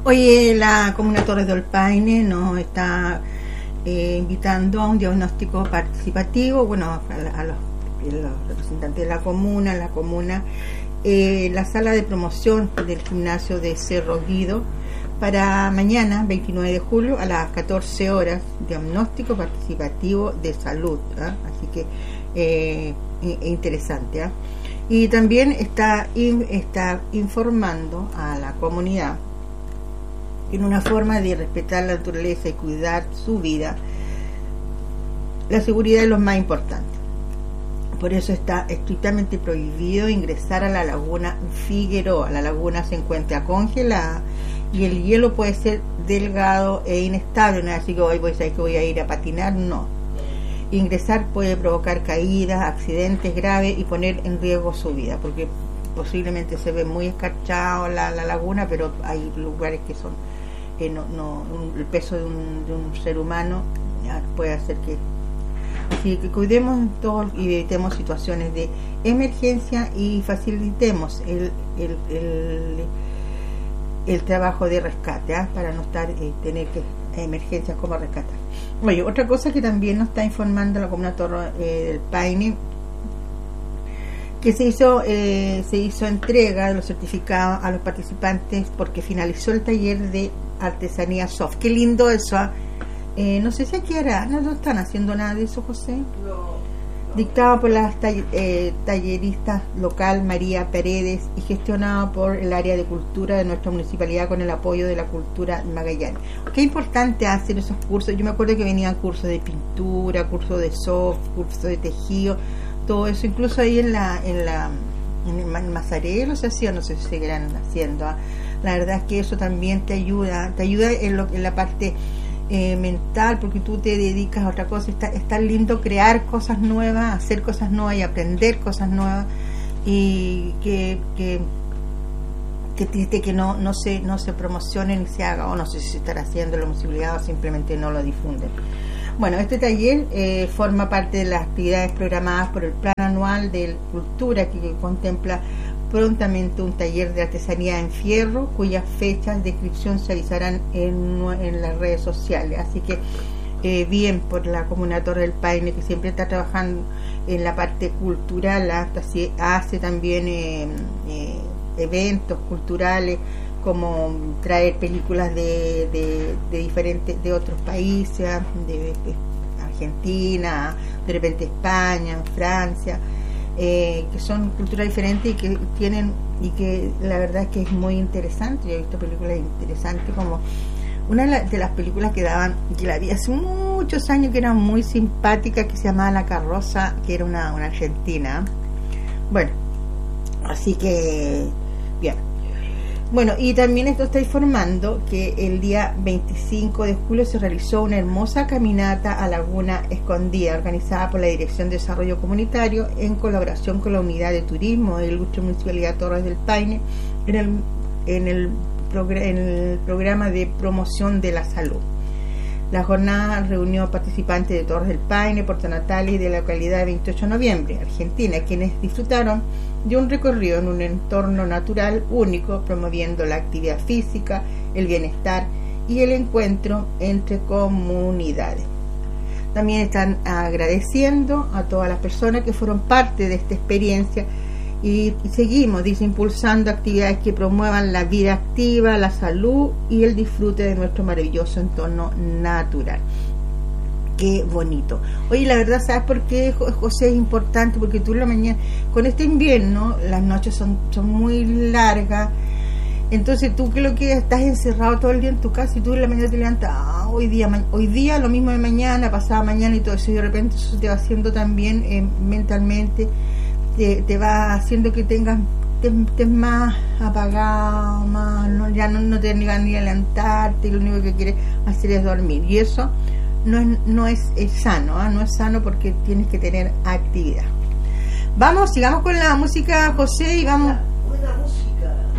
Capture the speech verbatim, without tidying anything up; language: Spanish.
Hoy la Comuna Torres del Paine nos está eh, invitando a un diagnóstico participativo, bueno, a, a los, los representantes de la comuna, la comuna, eh, la sala de promoción del gimnasio de Cerro Guido, para mañana, veintinueve de julio, a las catorce horas, diagnóstico participativo de salud, ¿eh? Así que eh, interesante, ¿eh? Y también está, in, está informando a la comunidad en una forma de respetar la naturaleza y cuidar su vida. La seguridad es lo más importante. Por eso está estrictamente prohibido ingresar a la laguna Figueroa. La laguna se encuentra congelada y el hielo puede ser delgado e inestable. No es así que hoy voy a decir que voy a ir a patinar, no. Ingresar puede provocar caídas, accidentes graves y poner en riesgo su vida, porque posiblemente se ve muy escarchado la, la laguna, pero hay lugares que son que no, no un, el peso de un, de un ser humano ya puede hacer que, así que cuidemos todos y evitemos situaciones de emergencia y facilitemos el el, el, el trabajo de rescate, ¿eh? Para no estar eh, tener que emergencias como rescatar. Oye, otra cosa que también nos está informando la Comuna Torre eh, del Paine, que se hizo eh, se hizo entrega de los certificados a los participantes porque finalizó el taller de artesanía soft. Qué lindo eso, ¿eh? Eh, no sé si aquí hará, no, no están haciendo nada de eso, José. No, no. Dictado por la tall eh, tallerista local María Paredes y gestionado por el área de cultura de nuestra municipalidad con el apoyo de la Cultura Magallanes. Qué importante hacer esos cursos. Yo me acuerdo que venían cursos de pintura, cursos de soft, cursos de tejido, todo eso, incluso ahí en la en la en el Mazarelo se hacía, no sé si seguirán haciendo, ¿eh? La verdad es que eso también te ayuda, te ayuda en, lo, en la parte eh, mental, porque tú te dedicas a otra cosa. Está, está lindo crear cosas nuevas, hacer cosas nuevas y aprender cosas nuevas, y que que que triste que no no se no se promocione ni se haga, o no sé si se estará haciendo la municipalidad o simplemente no lo difunden. Bueno, este taller eh, forma parte de las actividades programadas por el Plan Anual de Cultura, que, que contempla prontamente un taller de artesanía en fierro, cuyas fechas de inscripción se avisarán en, en las redes sociales. Así que eh, bien por la Comuna Torre del Paine, que siempre está trabajando en la parte cultural, hasta si hace también eh, eh, eventos culturales, como traer películas de, de, de diferentes, de otros países, de, de Argentina, de repente España, Francia, eh, que son culturas diferentes y que tienen, y que la verdad es que es muy interesante. Yo he visto películas interesantes, como una de las películas que daban, que la vi hace muchos años, que era muy simpática, que se llamaba La Carroza, que era una, una argentina. Bueno, así que bien. Bueno, y también esto está informando que el día veinticinco de julio se realizó una hermosa caminata a Laguna Escondida, organizada por la Dirección de Desarrollo Comunitario en colaboración con la Unidad de Turismo de la Ilustre Municipalidad Torres del Paine, en el, en el, progr en el programa de promoción de la salud. La jornada reunió participantes de Torres del Paine, Puerto Natales y de la localidad de veintiocho de noviembre, Argentina, quienes disfrutaron de un recorrido en un entorno natural único, promoviendo la actividad física, el bienestar y el encuentro entre comunidades. También están agradeciendo a todas las personas que fueron parte de esta experiencia, y, y seguimos, dice, impulsando actividades que promuevan la vida activa, la salud y el disfrute de nuestro maravilloso entorno natural. Qué bonito. Oye, la verdad, ¿sabes por qué, José, es importante? Porque tú en la mañana, con este invierno, las noches son, son muy largas. Entonces tú, que lo que estás encerrado todo el día en tu casa, y tú en la mañana te levantas, ah, hoy día hoy día lo mismo de mañana, pasada mañana y todo eso, y de repente eso te va haciendo también eh, mentalmente, te, te va haciendo que tengas te, te más apagado, más, no, ya no, no te ni van ni a levantarte, y lo único que quieres hacer es dormir, y eso no es, no es, es sano, ¿eh? No es sano, porque tienes que tener actividad. Vamos, sigamos con la música, José, y vamos.